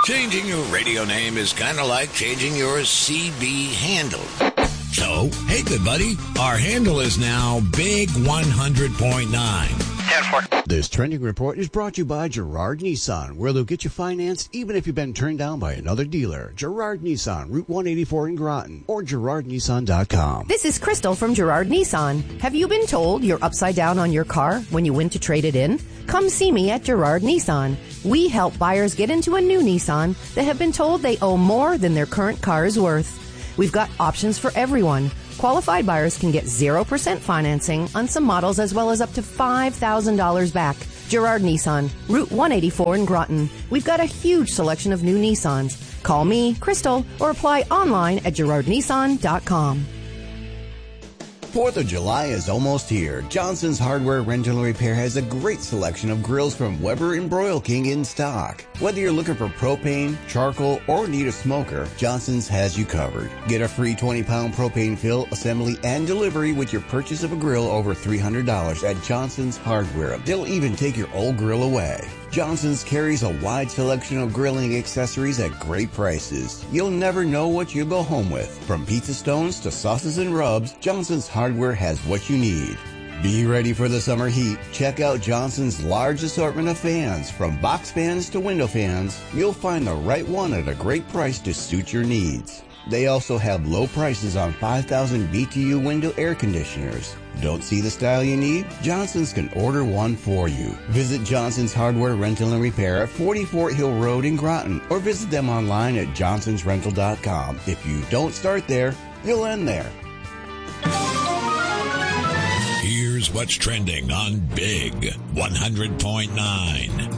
Changing your radio name is kind of like changing your CB handle. So, hey, good buddy, our handle is now Big 100.9. This trending report is brought to you by Girard Nissan, where they'll get you financed even if you've been turned down by another dealer. Girard Nissan, Route 184 in Groton, or GirardNissan.com. This is Crystal from Girard Nissan. Have you been told you're upside down on your car when you went to trade it in? Come see me at Girard Nissan. We help buyers get into a new Nissan that have been told they owe more than their current car is worth. We've got options for everyone. Qualified buyers can get 0% financing on some models as well as up to $5,000 back. Girard Nissan, Route 184 in Groton. We've got a huge selection of new Nissans. Call me, Crystal, or apply online at GirardNissan.com. 4th of July is almost here. Johnson's Hardware Rental and Repair has a great selection of grills from Weber and Broil King in stock. Whether you're looking for propane, charcoal, or need a smoker, Johnson's has you covered. Get a free 20-pound propane fill, assembly, and delivery with your purchase of a grill over $300 at Johnson's Hardware. They'll even take your old grill away. Johnson's carries a wide selection of grilling accessories at great prices. You'll never know what you'll go home with. From pizza stones to sauces and rubs, Johnson's Hardware has what you need. Be ready for the summer heat. Check out Johnson's large assortment of fans. From box fans to window fans, you'll find the right one at a great price to suit your needs. They also have low prices on 5,000 BTU window air conditioners. Don't see the style you need? Johnson's can order one for you. Visit Johnson's Hardware Rental and Repair at 40 Fort Hill Road in Groton, or visit them online at johnsonsrental.com. If you don't start there, you'll end there. Here's what's trending on Big 100.9.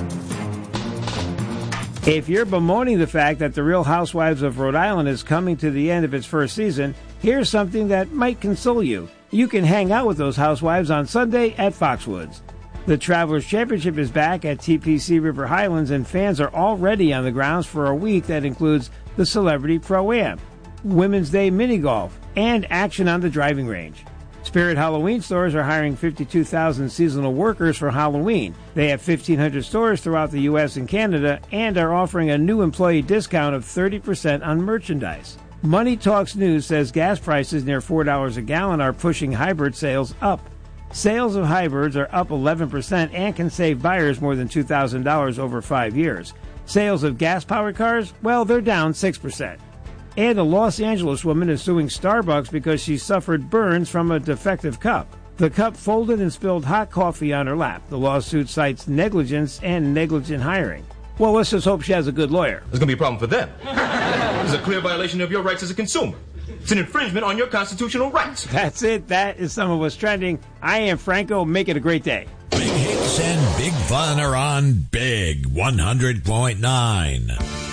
If you're bemoaning the fact that The Real Housewives of Rhode Island is coming to the end of its first season, here's something that might console you. You can hang out with those housewives on Sunday at Foxwoods. The Travelers Championship is back at TPC River Highlands, and fans are already on the grounds for a week that includes the Celebrity Pro-Am, Women's Day Mini Golf, and action on the driving range. Spirit Halloween stores are hiring 52,000 seasonal workers for Halloween. They have 1,500 stores throughout the U.S. and Canada and are offering a new employee discount of 30% on merchandise. Money Talks News says gas prices near $4 a gallon are pushing hybrid sales up. Sales of hybrids are up 11% and can save buyers more than $2,000 over 5 years. Sales of gas-powered cars, well, they're down 6%. And a Los Angeles woman is suing Starbucks because she suffered burns from a defective cup. The cup folded and spilled hot coffee on her lap. The lawsuit cites negligence and negligent hiring. Well, let's just hope she has a good lawyer. There's going to be a problem for them. This is a clear violation of your rights as a consumer. It's an infringement on your constitutional rights. That's it. That is some of what's trending. I am Franco. Make it a great day. Big hits and big fun are on Big 100.9.